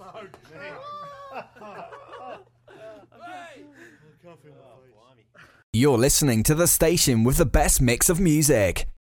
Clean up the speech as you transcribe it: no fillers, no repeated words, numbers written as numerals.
I can't feel my face. You're listening to the station with the best mix of music.